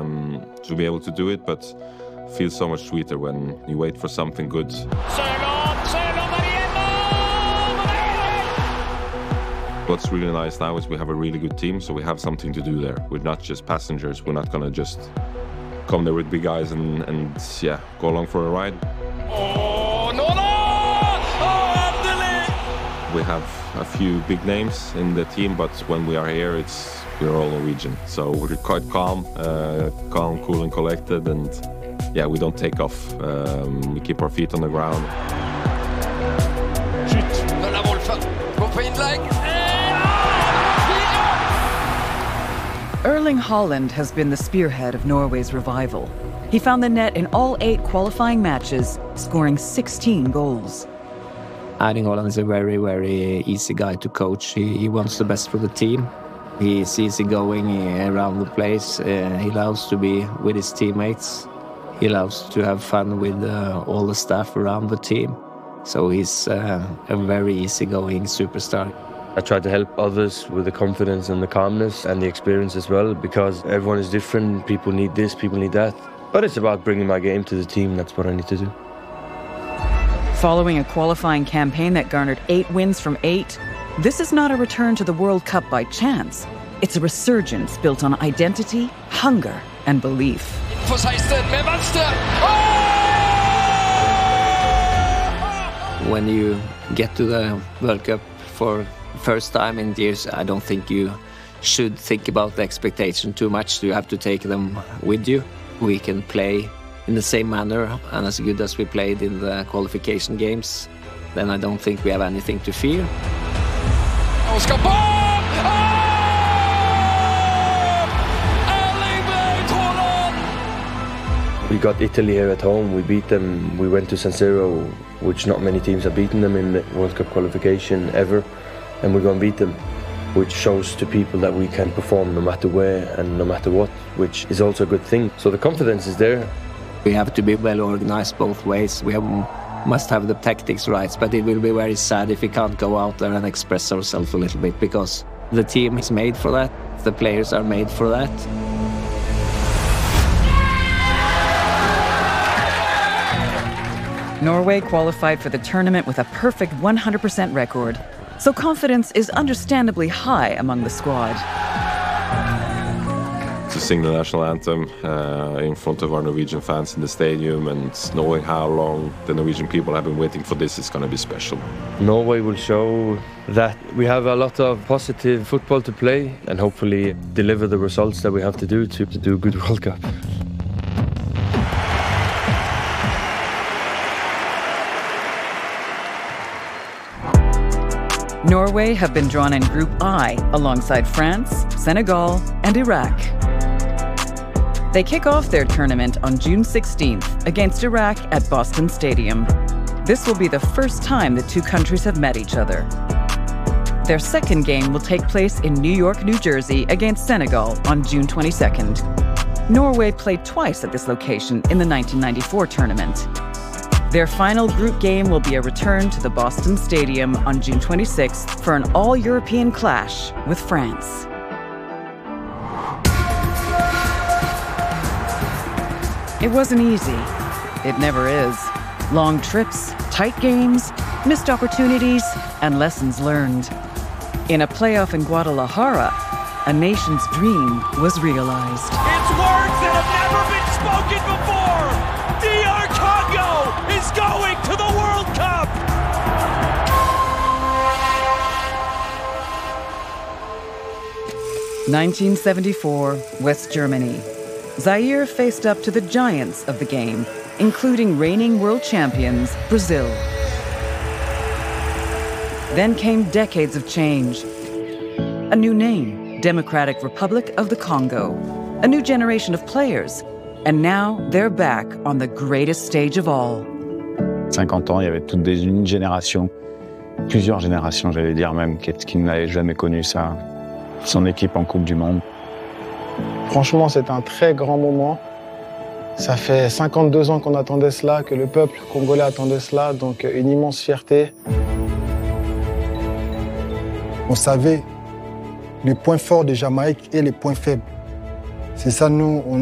to be able to do it, but feels so much sweeter when you wait for something good. What's really nice now is we have a really good team, so we have something to do there. We're not just passengers. We're not going to just come there with big eyes and go along for a ride. We have a few big names in the team, but when we are here, we're all Norwegian. So we're quite calm, cool and collected, and we don't take off. We keep our feet on the ground. Erling Haaland has been the spearhead of Norway's revival. He found the net in all 8 qualifying matches, scoring 16 goals. Erling Haaland is a very, very easy guy to coach. He wants the best for the team. He's easygoing around the place. He loves to be with his teammates. He loves to have fun with all the staff around the team. So he's a very easygoing superstar. I try to help others with the confidence and the calmness and the experience as well, because everyone is different. People need this, people need that. But it's about bringing my game to the team. That's what I need to do. Following a qualifying campaign that garnered 8 wins from 8, this is not a return to the World Cup by chance. It's a resurgence built on identity, hunger, and belief. When you get to the World Cup for first time in years, I don't think you should think about the expectation too much. You have to take them with you. We can play in the same manner and as good as we played in the qualification games. Then I don't think we have anything to fear. We got Italy here at home. We beat them. We went to San Siro, which not many teams have beaten them in the World Cup qualification ever. And we're going to beat them, which shows to people that we can perform no matter where and no matter what, which is also a good thing. So the confidence is there. We have to be well organized both ways. Must have the tactics right, but it will be very sad if we can't go out there and express ourselves a little bit, because the team is made for that. The players are made for that. Norway qualified for the tournament with a perfect 100% record, so confidence is understandably high among the squad. To sing the national anthem in front of our Norwegian fans in the stadium, and knowing how long the Norwegian people have been waiting for this is going to be special. Norway will show that we have a lot of positive football to play and hopefully deliver the results that we have to do a good World Cup. Norway have been drawn in Group I alongside France, Senegal, and Iraq. They kick off their tournament on June 16th against Iraq at Boston Stadium. This will be the first time the two countries have met each other. Their second game will take place in New York, New Jersey against Senegal on June 22nd. Norway played twice at this location in the 1994 tournament. Their final group game will be a return to the Boston Stadium on June 26th for an all-European clash with France. It wasn't easy. It never is. Long trips, tight games, missed opportunities, and lessons learned. In a playoff in Guadalajara, a nation's dream was realized. It's words that have never been spoken before! DR Congo is going to the World Cup! (1974) West Germany. Zaire faced up to the giants of the game, including reigning world champions, Brazil. Then came decades of change. A new name, Democratic Republic of the Congo. A new generation of players. And now they're back on the greatest stage of all. 50 ans, il y avait une génération, plusieurs générations, j'allais dire même, qui n'avait jamais connu ça, son équipe en Coupe du Monde. Franchement, c'est un très grand moment. Ça fait 52 ans qu'on attendait cela, que le peuple congolais attendait cela, donc une immense fierté. On savait les points forts de Jamaïque et les points faibles. C'est ça, nous,